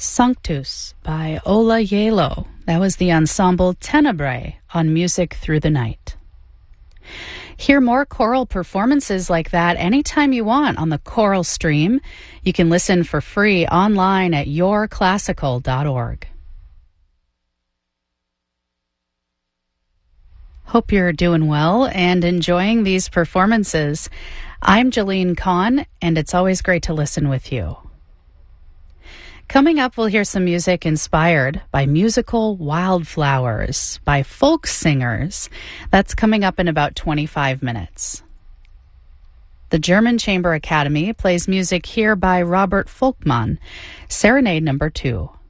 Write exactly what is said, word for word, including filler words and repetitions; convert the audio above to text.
Sanctus by Ola Yelo. That was the ensemble Tenebrae on Music Through the Night. Hear more choral performances like that anytime you want on the Choral Stream. You can listen for free online at your classical dot org. Hope you're doing well and enjoying these performances. I'm Jeline Kahn, and it's always great to listen with you. Coming up, we'll hear some music inspired by musical wildflowers by folk singers. That's coming up in about twenty-five minutes. The German Chamber Academy plays music here by Robert Volkmann, Serenade Number Two.